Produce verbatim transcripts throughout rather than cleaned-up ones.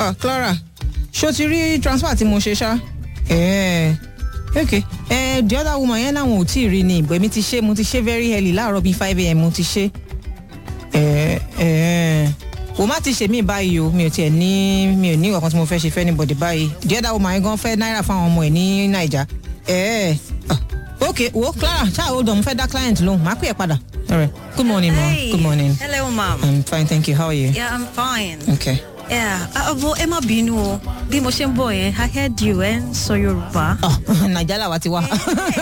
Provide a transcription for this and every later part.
ah Clara ṣó ti rí transfer tí mo ṣe ṣá eh okay eh the other woman yẹn làwọn ò tí ì rí ni ìbò èmi ti ṣe mo ti ṣe very early láàárọ̀ bíi five a m mo ti ṣe eh eh o má ti ṣe mí báyìí o mi ò tiẹ̀ ní mi ò ní nǹkan tí mo fẹ́ ṣe fẹ́ anybody báyìí the other woman yẹn gan fẹ́ náírà fún àwọn ọmọ ẹ̀ ní Naija eh okay wo Clara ṣáà hold on mo fẹ́ dá client lóhùn máa pè é padà. All right. Good morning, ma'am. Hey. Good morning. Hello, ma'am. I'm fine, thank you. How are you? Yeah, I'm fine. Okay. Yeah. Uh, well, Emma Binu, bí mo ṣe ń bọ̀ yẹn, I heard you and sọ Yorùbá. Oh, Naija la wa ti wá.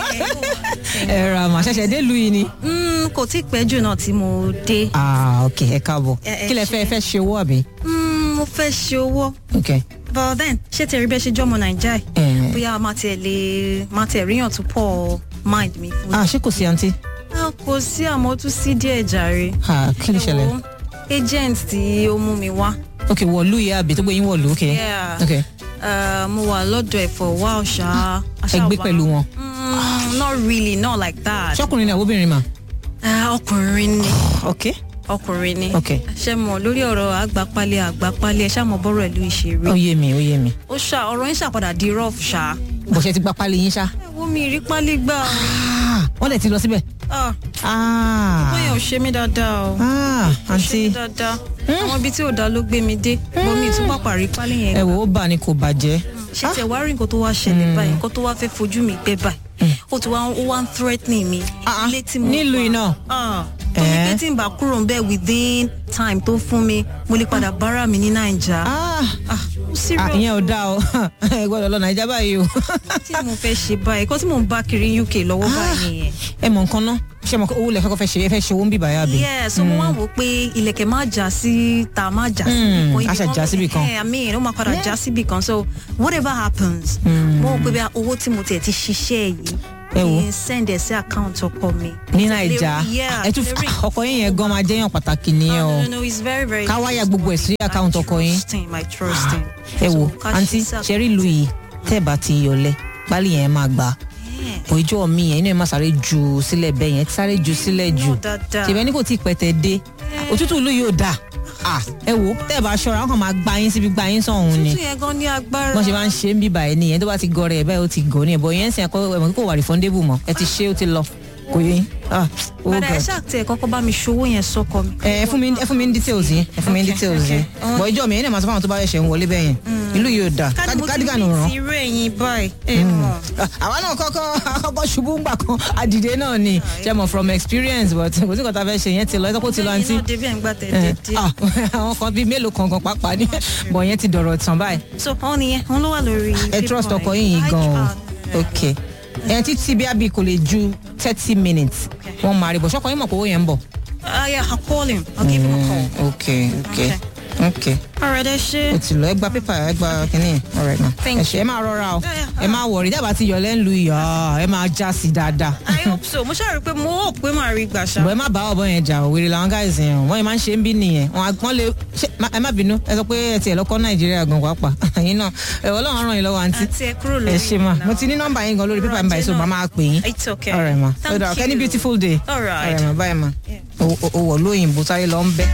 Eh, Rama, ṣẹ̀ṣẹ̀ dé lu yìí ni. Mm, kò tí pẹ́ jù náà tí mo dé. Ah, okay, ẹ káàbọ̀. Eh, eh, Kí lẹ fẹ́ fẹ́ ṣe owó àbí? Mm, mo fẹ́ ṣe owó. Okay. But then, ṣé tẹ̀rí bẹ́ẹ̀ ṣe jọ́mọ Nàìjíríà? Eh. Bóyá máa tẹ̀ lè máa tẹ̀ ríyàn tó pọ̀ mind mi fún. Ah, ṣé kò sí aunty? Ah, kò sí àmọ́ tún sí díẹ̀ jàre. Ah, kí ló ṣẹlẹ̀? Ẹ wo, agent tí ó mú mi wá. Okay, wọ̀lú yẹ àbí tó gbé yín wọ̀lú, okay. Yeah. Okay. Uh, mo wà lọ́dọ̀ ẹ̀ for a while ṣá. Ẹ gbé pẹ̀lú wọn. Mm, not really, not like that. Ṣọ́kùnrin ni àbóbìnrin mà? Ah, ọkùnrin ni. Okay. Ọkùnrin ni. Okay. Ṣé mọ̀ lórí ọ̀rọ̀ àgbàpálẹ̀ àgbàpálẹ̀ ṣá mọ̀ bọ́rọ̀ ìlú ìṣeré. Ó yé mi, ó yé mi. Ó ṣá ọ̀rọ̀ yín ṣàpadà di rough ṣá. Bó ṣe ti gba pálí yín ṣá. Ẹ wo mi rí pálí gbà. Ah, wọ́n lè ti lọ síbẹ̀. Ah, Ah. bóyá ò ṣe mí dáadáa o. Ah, Ò ṣe mí aunty. dáadáa. Àwọn ibi tí ò dá ló gbé mi dé. Bọ́ mi tún pàpà rí pálí yẹn. Ẹ wò ó bà ní kò bàjẹ́. Ṣé tẹ wá rí nǹkan tó wá ṣẹlẹ̀ báyìí, nǹkan tó wá fẹ́ fojú mi gbé báyìí. Ó ti wá ó wá ń threatening mi. Ah, Ilé tí mo nílùú wà. iná. Ah, tó ní pé tí n bá kúrò ń bẹ̀ within time tó fún mi, mo lè padà bára mi ní Naija. Ah. Ah, ó serious. Ah, ìyẹn ò dáa o. Ẹ gbọ́dọ̀ lọ Naija báyìí o. Tí mo fẹ́ ṣe báyìí, kó tí mò ń bá kiri U K lọ́wọ́ báyìí nìyẹn. Ẹ mọ̀ nǹkan náà ṣé mo owó lẹ fẹ́ kọ́ fẹ́ ṣe ẹ fẹ́ ṣe owó ń bì báyà bí. Yeah, so mo wá wò pé ilẹ̀kẹ̀ máa já sí ta máa já Mm, síbì kan. a ṣe já síbì kan. I mean, ó máa padà já síbì kan. So whatever happens, mo rò pé bí owó tí mo tiẹ̀ ti ṣiṣẹ́ yìí, Ẹ wo. kí n send ẹ̀ sí account ọkọ mi. Ní Naija Yeah. ẹ tún ọkọ yín yẹn gan máa jẹ́yàn pàtàkì nìyẹn o. No, no, no, it's very, very. Ká wáyà gbogbo ẹ̀ sí account ọkọ yín. Trusting, my trusting. Ẹ wo So, ká àǹtí ṣiṣẹ́ ṣẹ́rí ìlú yìí tẹ́ ẹ̀ bá ti yọlẹ̀ pálí yẹn máa gbà. Òjò mi yẹn inú ẹ̀ máa sáré ju sílẹ̀ bẹ́ẹ̀ yẹn sáré ju sílẹ̀ jù. dáadáa. Ṣèbẹ́ ní kò tí ì pẹ̀tẹ̀ dé. Òtútù ìlú yóò dà. Ah, ẹ wo tẹ́ ẹ̀ bá ṣọ́ra wọn kàn máa gba yín síbi gba yín sọ̀hún ni. Tútù yẹn gan ní agbára. Wọ́n ṣe máa ń ṣe ń bíbà ẹ̀ nìyẹn tó bá ti gọrẹ ẹ̀ báyìí ó ti gọ̀ ní ẹ̀bọ̀ yẹn ń sìn ẹ̀kọ́ ẹ̀mọ̀ kò wà refundable mọ́ ẹ ti ṣe ó ti lọ kò yé. Ah, oh Padà ẹ God. ṣáà tẹ kọ́kọ́ bá mi ṣòwò yẹn sọ́kọ mi. ẹ fún mi ẹ fún mi ní details yẹn ẹ fún mi ní details yẹn bọ̀ ìjọ mi yẹn náà máa sọ fún àwọn tó bá ṣẹ̀ṣẹ̀ ń wọlé bẹ́ẹ̀ yẹn ìlú yóò dà kádìgàn ò rán. ti irú ẹ̀yin báyìí. ẹ mọ̀. àwa náà kọ́kọ́ kọ́kọ́ ṣubú ńgbà kan àdìdé náà ni ṣe mọ̀ from experience but kò sí kọ́ta fẹ́ ṣe yẹn ti lọ ẹ sọ pé ó ti lọ àǹtí. ẹ̀yin náà débi ẹ̀ ń gbà tẹ̀ dédé. Ah, àwọn kan bíi mélòó kankan pàápàá ni bọ̀ yẹn ti dọ̀rọ̀ tán báyìí. So ọ nìyẹn òun ló wà lórí. ẹ trust ọkọ yín yìí gan o ok ẹ títí bí abi kò lè ju thirty minutes wọn máa rí bọ̀ ṣọkọ yín mọ̀ pé owó yẹn ń bọ̀. Uh, yeah, I'll call him. I'll give him a call. ok ok ok Alright, ẹ ṣé. o ti lọ ẹ gba pépà ẹ gba kínní alright ma Thank ẹ ṣe ẹ máa rọra o Yeah, yeah, ẹ máa wọrí dábàá ti yọlẹ ń lu ìyá ẹ máa já sí dáadáa I hope so. Mo ṣáà rí pé mo hope pé màá rí gbà ṣá. bọ̀ ẹ má bá ọ̀bọ yẹn jà òwèrè làwọn guys yẹn o wọ́n yẹn máa ń ṣe ń bí nìyẹn wọ́n wọ́n lè ṣe ẹ má bínú ẹ sọ pé ẹ tiẹ̀ lọ́kọ́ Nàìjíríà gan pàápàá ẹ̀yin náà ẹ Ọlọ́run ràn yín lọ́wọ́ àǹtí Àti ẹ kúrò lórí. ẹ ṣe ma mo ti ní nọ́mbà yín gan lórí pépà mi báyìí so màá máa pè yín It's okay. alright ma Thank so that okay, any you. beautiful day Alright. alright ma bye ma o wọ̀ lóyìnbó sáré lọ ń bẹ́.